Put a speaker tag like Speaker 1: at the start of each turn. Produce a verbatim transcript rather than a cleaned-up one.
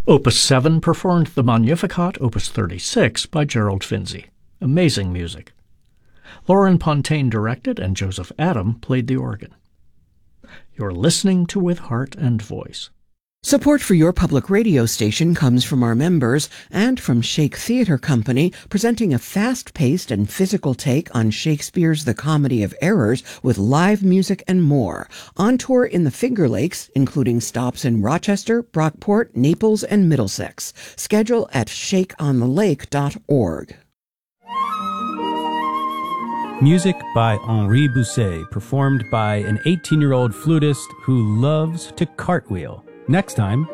Speaker 1: Opus seven performed the Magnificat, Opus thirty-six, by Gerald Finzi. Amazing music. Lauren Pontaine directed, and Joseph Adam played the organ. You're listening to With Heart and Voice.
Speaker 2: Support for your public radio station comes from our members and from Shake Theatre Company, presenting a fast-paced and physical take on Shakespeare's The Comedy of Errors with live music and more. On tour in the Finger Lakes, including stops in Rochester, Brockport, Naples, and Middlesex. Schedule at shake on the lake dot org.
Speaker 3: Music by Henri Bousset, performed by an eighteen-year-old flutist who loves to cartwheel. Next time